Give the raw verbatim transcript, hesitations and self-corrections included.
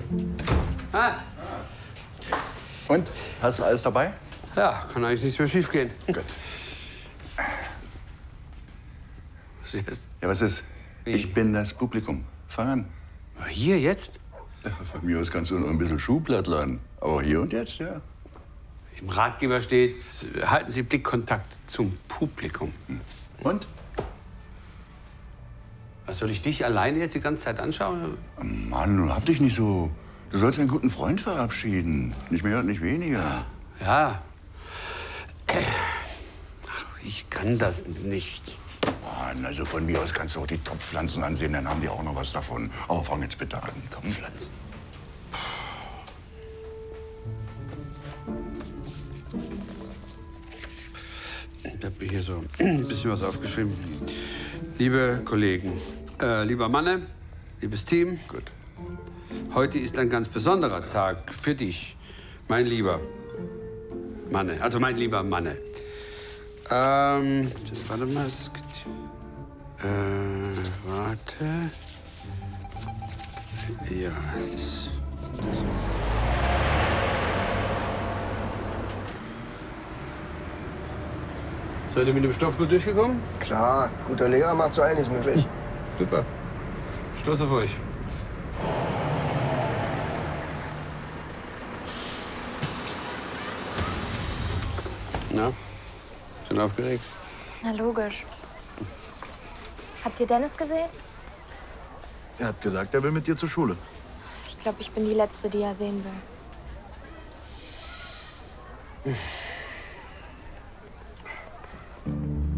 Ah. Und? Hast du alles dabei? Ja, kann eigentlich nichts mehr schief gehen. Gut. Was ist? Ja, was ist? Wie? Ich bin das Publikum. Fang an. Hier, jetzt? Ja, von mir aus kannst du noch ein bisschen Schuhblattlern. Aber hier und jetzt, ja. Im Ratgeber steht, halten Sie Blickkontakt zum Publikum. Und? Was, soll ich dich alleine jetzt die ganze Zeit anschauen? Mann, hab dich nicht so. Du sollst einen guten Freund verabschieden. Nicht mehr und nicht weniger. Ja. Ach, ich kann das nicht. Mann, also von mir aus kannst du auch die Topfpflanzen ansehen, dann haben die auch noch was davon. Aber fang jetzt bitte an. Topfpflanzen. Ich habe hier so ein bisschen was aufgeschrieben. Liebe Kollegen, äh, lieber Manne, liebes Team. Gut. Heute ist ein ganz besonderer Tag für dich, mein lieber Manne. Also mein lieber Manne. Ähm, warte mal, es geht, äh, warte. Ja, es ist... Das ist Seid ihr mit dem Stoff gut durchgekommen? Klar, guter Lehrer macht so einiges möglich. Super. Stolz auf euch. Na, schon aufgeregt? Na logisch. Habt ihr Dennis gesehen? Er hat gesagt, er will mit dir zur Schule. Ich glaube, ich bin die Letzte, die er sehen will. Hm.